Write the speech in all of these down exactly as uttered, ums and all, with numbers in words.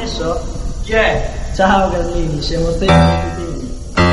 so. Chi è? Ciao Gaslini, siamo te e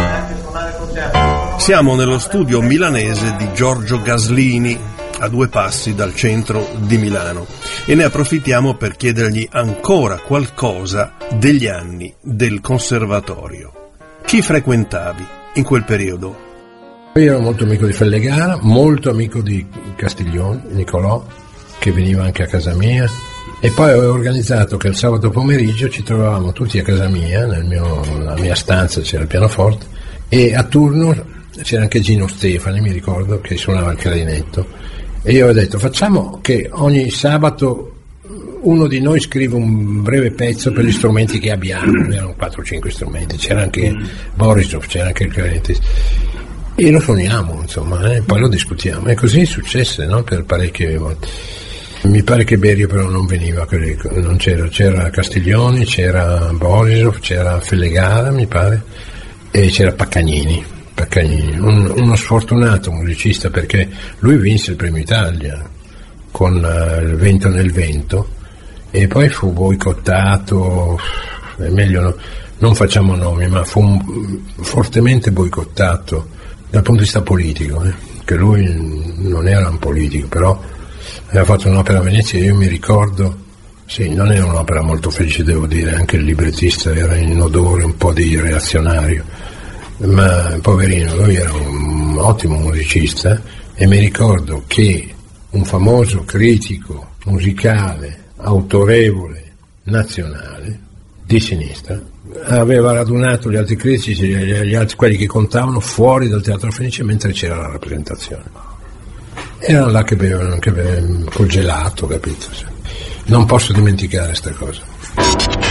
Siamo nello studio milanese di Giorgio Gaslini, a due passi dal centro di Milano, e ne approfittiamo per chiedergli ancora qualcosa degli anni del conservatorio. Chi frequentavi in quel periodo? Io ero molto amico di Fellegara, molto amico di Castiglioni, Nicolò, che veniva anche a casa mia, e poi avevo organizzato che il sabato pomeriggio ci trovavamo tutti a casa mia, nel mio, nella mia stanza c'era il pianoforte, e a turno c'era anche Gino Stefani, mi ricordo, che suonava il clarinetto, e io ho detto facciamo che ogni sabato uno di noi scrive un breve pezzo per gli strumenti che abbiamo, erano quattro o cinque strumenti, c'era anche Borisov, c'era anche il clarinettista, e lo suoniamo, insomma, eh? Poi lo discutiamo, e così successe, no? Per parecchie volte. Mi pare che Berio però non veniva, non c'era, c'era Castiglioni, c'era Borisov, c'era Fellegara, mi pare, e c'era Paccagnini, Paccagnini un, uno sfortunato musicista, perché lui vinse il Premio Italia con uh, Il vento nel vento, e poi fu boicottato, è meglio no, non facciamo nomi, ma fu un, fortemente boicottato dal punto di vista politico, eh, che lui non era un politico, però aveva fatto un'opera a Venezia, io mi ricordo, sì, non era un'opera molto felice, devo dire, anche il librettista era in odore un po' di reazionario, ma poverino, lui era un ottimo musicista, e mi ricordo che un famoso critico musicale, autorevole, nazionale, di sinistra, aveva radunato gli altri critici, gli altri, quelli che contavano, fuori dal Teatro Fenice mentre c'era la rappresentazione. Erano là che bevevano anche col gelato, capito? Non posso dimenticare sta cosa.